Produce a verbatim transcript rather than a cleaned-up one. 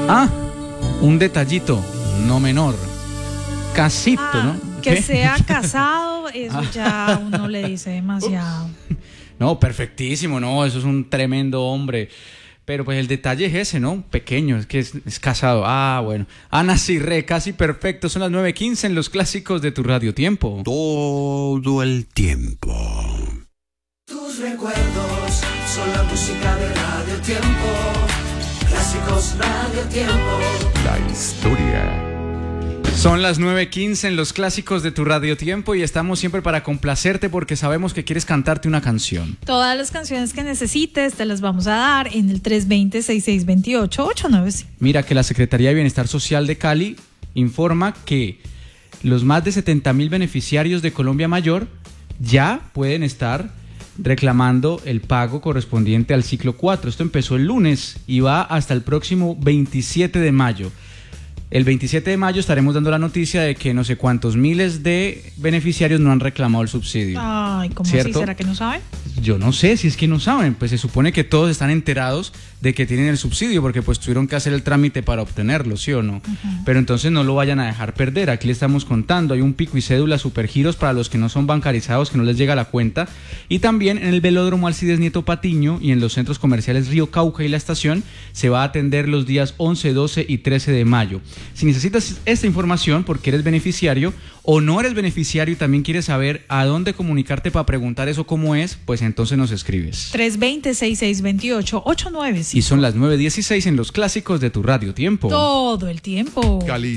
Ah, un detallito, no menor. Casito, Ah, ¿no? que ¿Qué? sea casado, eso ya uno le dice demasiado. No, perfectísimo, no, eso es un tremendo hombre. Pero pues el detalle es ese, ¿no? Pequeño, es que es, es casado. Ah, bueno. Ana Cirré, casi perfecto. Son las nueve quince en los clásicos de tu Radio Tiempo. Todo el tiempo. Tus recuerdos son la música de Radio Tiempo. Clásicos Radio Tiempo. La historia. Son las nueve quince en los clásicos de tu Radio Tiempo y estamos siempre para complacerte porque sabemos que quieres cantarte una canción. Todas las canciones que necesites te las vamos a dar en el tres dos cero, seis seis dos ocho, ocho nueve cinco. Mira que la Secretaría de Bienestar Social de Cali informa que los más de setenta mil beneficiarios de Colombia Mayor ya pueden estar reclamando el pago correspondiente al ciclo cuatro. Esto empezó el lunes y va hasta el próximo veintisiete de mayo. El veintisiete de mayo estaremos dando la noticia de que no sé cuántos miles de beneficiarios no han reclamado el subsidio. Ay, ¿cómo ¿Cierto? así? ¿Será que no saben? Yo no sé si es que no saben, pues se supone que todos están enterados de que tienen el subsidio porque pues tuvieron que hacer el trámite para obtenerlo, ¿sí o no? Uh-huh. Pero entonces no lo vayan a dejar perder, aquí le estamos contando, hay un pico y cédula supergiros para los que no son bancarizados, que no les llega la cuenta, y también en el velódromo Alcides Nieto Patiño y en los centros comerciales Río Cauca y La Estación se va a atender los días once, doce y trece de mayo. Si necesitas esta información porque eres beneficiario o no eres beneficiario y también quieres saber a dónde comunicarte para preguntar eso cómo es, pues entonces nos escribes. tres dos cero, seis seis dos ocho, ocho nueve cinco. Y son las nueve dieciséis en los clásicos de tu Radio Tiempo. Todo el tiempo. Cali.